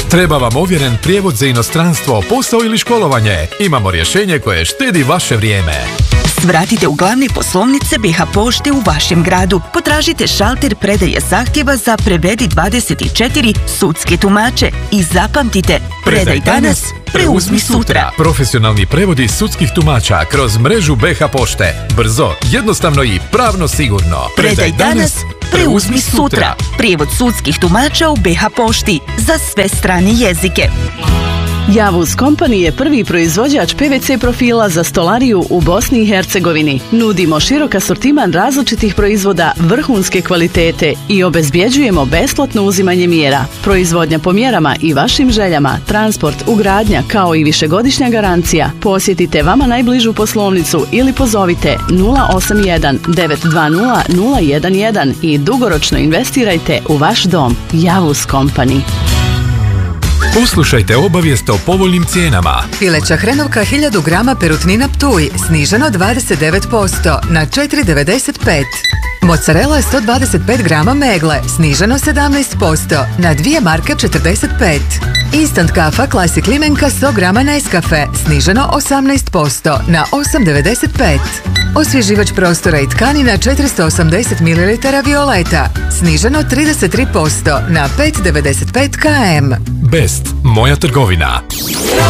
Treba vam ovjeren prijevod za inostranstvo, posao ili školovanje? Imamo rješenje koje štedi vaše vrijeme. Svratite u glavne poslovnice BiH Pošte u vašem gradu. Potražite šalter predaje zahtjeva za Prevedi 24 sudske tumače i zapamtite, predaj danas, preuzmi sutra. Profesionalni prevodi sudskih tumača kroz mrežu BiH Pošte. Brzo, jednostavno i pravno sigurno. Predaj danas, preuzmi sutra. Prijevod sudskih tumača u BiH Pošti za sve strane jezike. Javuz Company je prvi proizvođač PVC profila za stolariju u Bosni i Hercegovini. Nudimo širok asortiman različitih proizvoda vrhunske kvalitete i obezbjeđujemo besplatno uzimanje mjera. Proizvodnja po mjerama i vašim željama, transport, ugradnja kao i višegodišnja garancija. Posjetite vama najbližu poslovnicu ili pozovite 081 920 011 i dugoročno investirajte u vaš dom. Javuz Company. Poslušajte obavijest o povoljnim cijenama. Pileća hrenovka 1000 grama perutnina Ptuj sniženo 29% na 4,95. Mozzarella 125 grama Megle sniženo 17% na 2 marke 45. Instant kafa Classic limenka 100 grama Nescafe sniženo 18% na 8,95. Osvježivač prostora i tkanina 480 ml Violeta sniženo 33% na 5,95 km. Best, moja trgovina.